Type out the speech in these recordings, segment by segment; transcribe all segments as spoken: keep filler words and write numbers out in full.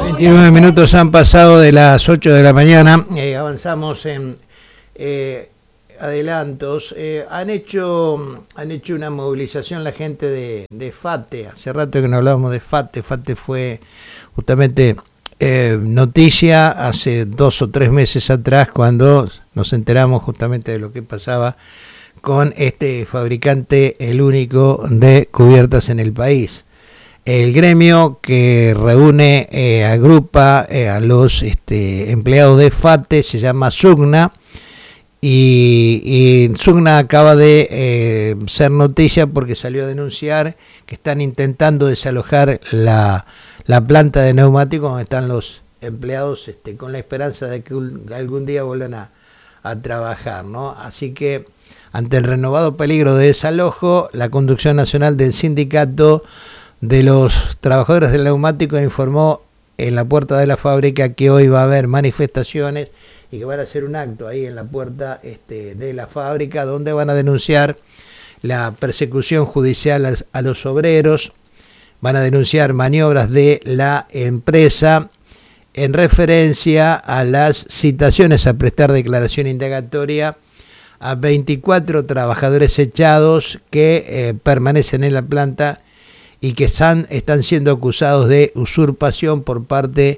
veintinueve minutos han pasado de las ocho de la mañana. Eh, avanzamos en eh, adelantos. Eh, han hecho han hecho una movilización la gente de, de FATE. Hace rato que no hablábamos de FATE. FATE fue justamente eh, noticia hace dos o tres meses atrás, cuando nos enteramos justamente de lo que pasaba con este fabricante, el único de cubiertas en el país. El gremio que reúne, eh, agrupa eh, a los este, empleados de FATE se llama SUGNA, y, y SUGNA acaba de eh, ser noticia porque salió a denunciar que están intentando desalojar la, la planta de neumáticos donde están los empleados, este, con la esperanza de que un, algún día vuelvan a, a trabajar, ¿no? Así que ante el renovado peligro de desalojo, la conducción nacional del sindicato de los trabajadores del neumático informó en la puerta de la fábrica que hoy va a haber manifestaciones y que van a hacer un acto ahí en la puerta este, de la fábrica, donde van a denunciar la persecución judicial a, a los obreros, van a denunciar maniobras de la empresa en referencia a las citaciones a prestar declaración indagatoria a veinticuatro trabajadores echados que eh, permanecen en la planta y que están, están siendo acusados de usurpación por parte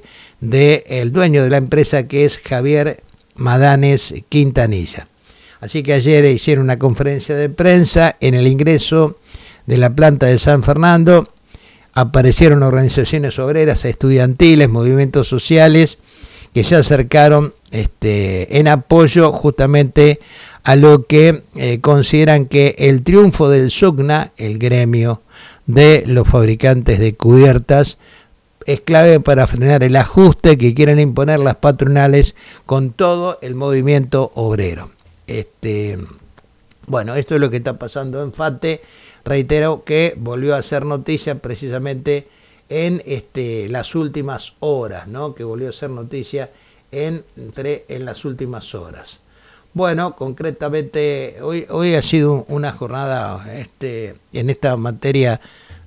del dueño de la empresa, que es Javier Madanes Quintanilla. Así que ayer hicieron una conferencia de prensa en el ingreso de la planta de San Fernando. Aparecieron organizaciones obreras, estudiantiles, movimientos sociales que se acercaron este, en apoyo justamente a lo que eh, consideran que el triunfo del SUGNA, el gremio de los fabricantes de cubiertas, es clave para frenar el ajuste que quieren imponer las patronales con todo el movimiento obrero. Este, bueno, esto es lo que está pasando en FATE. Reitero que volvió a ser noticia precisamente en este, las últimas horas, ¿no? Que volvió a ser noticia en, entre, en las últimas horas. Bueno, concretamente hoy, hoy ha sido una jornada este, en esta materia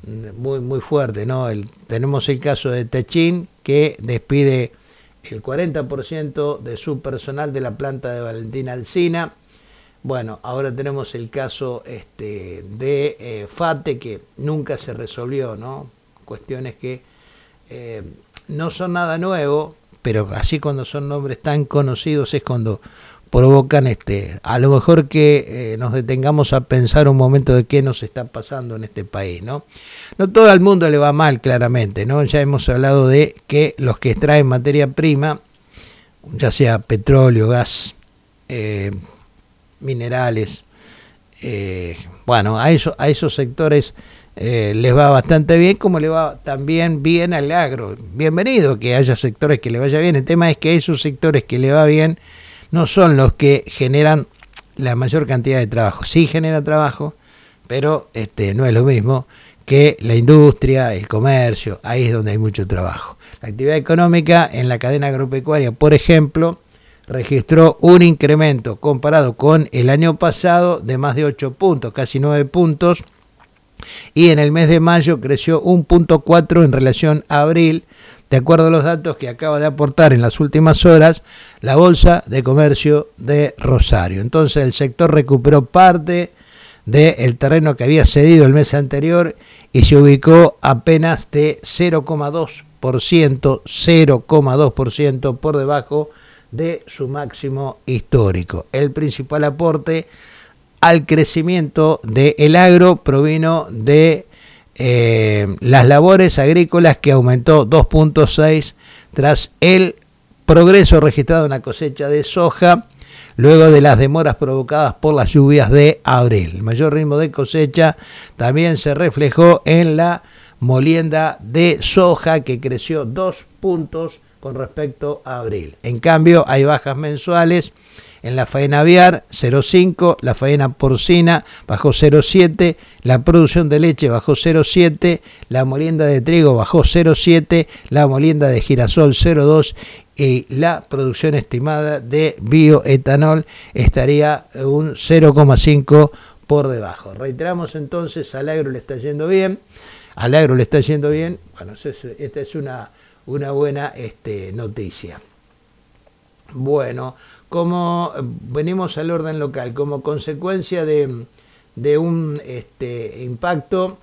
muy muy fuerte, ¿no? El, tenemos el caso de Techin, que despide el cuarenta por ciento de su personal de la planta de Valentín Alsina. Bueno, ahora tenemos el caso este, de eh, FATE, que nunca se resolvió, ¿no? Cuestiones que eh, no son nada nuevo, pero así cuando son nombres tan conocidos es cuando provocan este, a lo mejor que eh, nos detengamos a pensar un momento de qué nos está pasando en este país, ¿no? No todo el mundo le va mal, claramente, ¿no? Ya hemos hablado de que los que extraen materia prima, ya sea petróleo, gas, eh, minerales, eh, bueno, a, eso, a esos sectores eh, les va bastante bien, como le va también bien al agro. Bienvenido que haya sectores que le vaya bien. El tema es que esos sectores que le va bien no son los que generan la mayor cantidad de trabajo. Sí genera trabajo, pero este, no es lo mismo que la industria, el comercio. Ahí es donde hay mucho trabajo. La actividad económica en la cadena agropecuaria, por ejemplo, registró un incremento comparado con el año pasado de más de ocho puntos, casi nueve puntos, y en el mes de mayo creció un punto cuatro en relación a abril, de acuerdo a los datos que acaba de aportar en las últimas horas la Bolsa de Comercio de Rosario. Entonces el sector recuperó parte del terreno que había cedido el mes anterior y se ubicó apenas de cero coma dos por ciento, cero coma dos por ciento por debajo de su máximo histórico. El principal aporte al crecimiento del agro provino de Eh, las labores agrícolas, que aumentó dos punto seis tras el progreso registrado en la cosecha de soja luego de las demoras provocadas por las lluvias de abril. El mayor ritmo de cosecha también se reflejó en la molienda de soja, que creció dos puntos con respecto a abril. En cambio, hay bajas mensuales en la faena aviar, cero coma cinco, la faena porcina bajó cero coma siete, la producción de leche bajó cero coma siete, la molienda de trigo bajó cero coma siete, la molienda de girasol cero coma dos y la producción estimada de bioetanol estaría un cero coma cinco por debajo. Reiteramos entonces, al agro le está yendo bien. al agro le está yendo bien, bueno, esta es una, una buena este, noticia. Bueno, como venimos al orden local, como consecuencia de, de un este, impacto,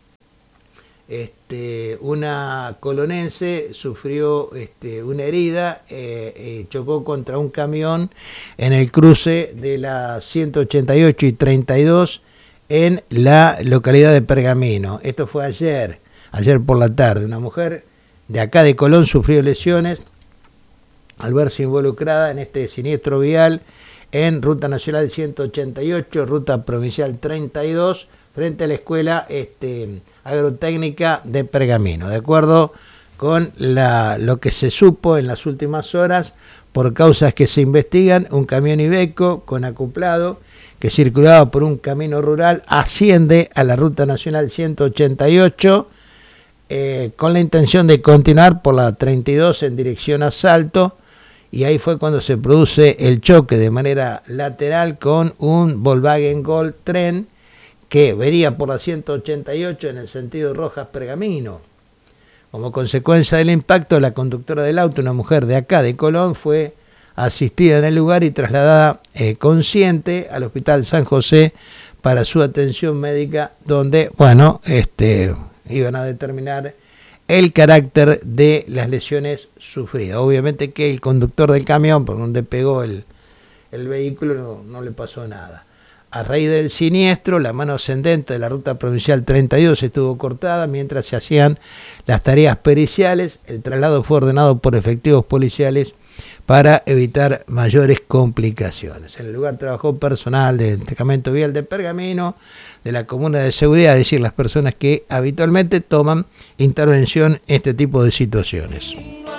este, una colonense sufrió este, una herida, eh, eh, chocó contra un camión en el cruce de la ciento ochenta y ocho y treinta y dos en la localidad de Pergamino. Esto fue ayer, ayer por la tarde. Una mujer de acá de Colón sufrió lesiones al verse involucrada en este siniestro vial en Ruta Nacional ciento ochenta y ocho, Ruta Provincial treinta y dos, frente a la Escuela este, Agrotécnica de Pergamino. De acuerdo con la, lo que se supo en las últimas horas, por causas que se investigan, un camión Iveco con acoplado que circulaba por un camino rural asciende a la Ruta Nacional ciento ochenta y ocho eh, con la intención de continuar por la treinta y dos en dirección a Salto, y ahí fue cuando se produce el choque de manera lateral con un Volkswagen Gol tren que venía por la ciento ochenta y ocho en el sentido Rojas-Pergamino. Como consecuencia del impacto, la conductora del auto, una mujer de acá, de Colón, fue asistida en el lugar y trasladada eh, consciente al Hospital San José para su atención médica, donde, bueno, este, iban a determinar el carácter de las lesiones sufridas. Obviamente que el conductor del camión, por donde pegó el, el vehículo, no, no le pasó nada. A raíz del siniestro, la mano ascendente de la Ruta Provincial treinta y dos estuvo cortada mientras se hacían las tareas periciales. El traslado fue ordenado por efectivos policiales para evitar mayores complicaciones. En el lugar trabajó personal del Destacamento Vial de Pergamino, de la Comuna de Seguridad, es decir, las personas que habitualmente toman intervención en este tipo de situaciones.